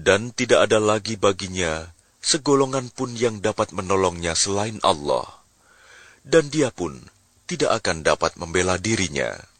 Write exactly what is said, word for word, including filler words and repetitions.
Dan tidak ada lagi baginya segolongan pun yang dapat menolongnya selain Allah, dan dia pun tidak akan dapat membela dirinya.